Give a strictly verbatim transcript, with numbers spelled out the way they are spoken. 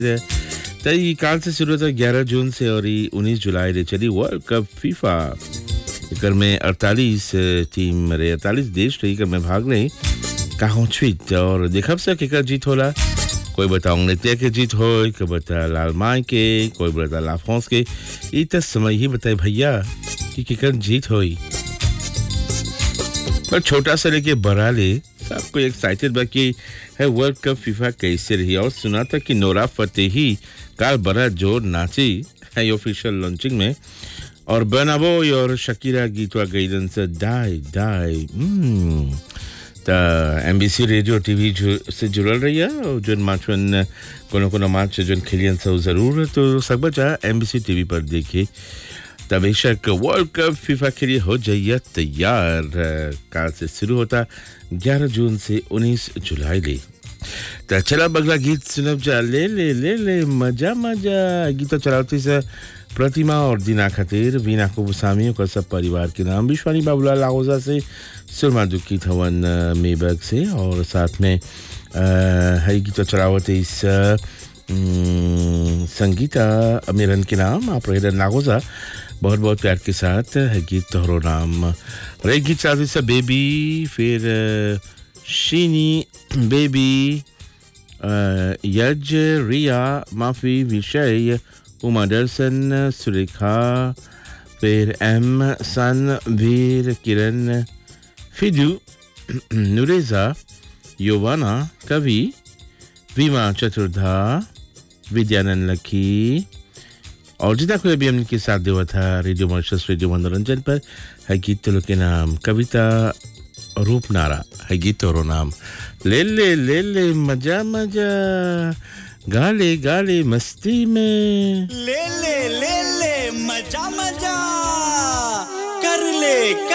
त ई काल से शुरू होता ग्यारह जून से और ई उन्नीस जुलाई ले चली वर्ल्ड कप फीफा एकर में अड़तालीस टीम रे अड़तालीस देश रही कर में भाग नहीं काहों छुट और देखब से केकर जीत होला कोई बता अंग्रेजिया के जीत हो कोई बता लालमाई के कोई बता ला फ्रांस के ई त समय ही बताए भैया कि केकर जीत होई पर छोटा से लेके बड़ा ले सबको एक्साइटेड बा कि है वर्ल्ड कप फीफा कैसे रही और सुना था कि नोरा फतेही काल बड़ा जोर नाची है ऑफिशियल लॉन्चिंग में और बनाबो और शकीरा गीतवा गईदन से डाई डाई हम्म ता एमबीसी रेडियो टीवी से जुड़ल रही है और जो मैचन कोनो कोनो मैच जो खेलियन से जरूर तो सब बचा एमबीसी टीवी पर देखिए तब बेशक वर्ल्ड कप फीफा के लिए हो जाइए तैयार काल से शुरू होता ग्यारह जून से उन्नीस जुलाई ले तो चला बगला गीत सुनब जा ले ले ले ले मजा मजा गीत चलाती से प्रतिमा और दीना खातिर वीना कुबुसामियों का सब परिवार के नाम विश्वानी बाबूलाल लागोजा से सुरमा दुखी धवन मेबक से और साथ में है गीत चलावते इस संगीता अमीरन के नाम आप रेडन लागोजा बहुत बहुत प्यार के साथ है गीत तोहरो नाम और एक गीत साथ से बेबी फिर शीनी बेबी यज रिया माफी विषय उमा दर्शन सुरेखा फिर एम सन वीर किरण फिदू नुरेजा योवाना कवि विमा चतुर्धा विद्यानंद लकी और जितना कोई अभी हमने के साथ देवा था रेडियो मॉरिशस रेडियो मनोरंजन पर है गीत के नाम कविता रूपनारा है गीत और नाम ले ले ले ले मजा मजा गाले गाले मस्ती में ले ले ले ले मजा मजा कर ले